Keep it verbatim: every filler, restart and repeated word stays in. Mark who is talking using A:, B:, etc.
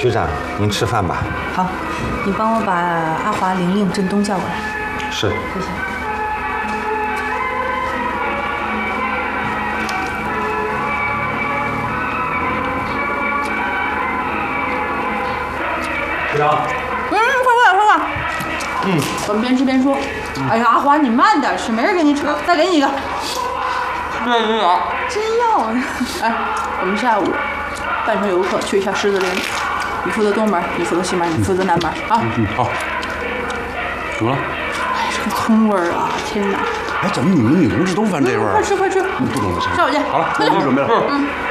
A: 局长，您吃饭吧。
B: 好，你帮我把阿华、玲玲、振东叫过来。
A: 是。
B: 谢谢。
A: 局长。
B: 嗯，快过来，快过来。嗯，我们边吃边说。哎呀，阿华，你慢点吃，没人给你扯。再给你一个。
C: 这是啥？
B: 真要呢。哎，我们下午扮成游客去一下狮子林，你负责东门，你负责西门，你负责南门啊。
C: 嗯，好。怎么了？
B: 哎，这个葱味儿啊！天哪！
C: 哎，怎么你们女同志都犯这味儿？
B: 快吃快吃！
C: 不懂的事。
B: 上我去。
C: 好了，我给你准备了。嗯。